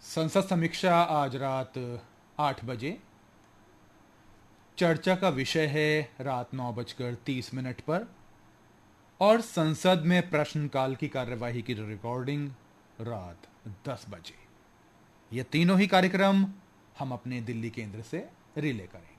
संसद समीक्षा आज रात 8 बजे। चर्चा का विषय है रात 9:30 पर और संसद में प्रश्नकाल की कार्यवाही की रिकॉर्डिंग रात 10 बजे। ये तीनों ही कार्यक्रम हम अपने दिल्ली केंद्र से रिले करेंगे।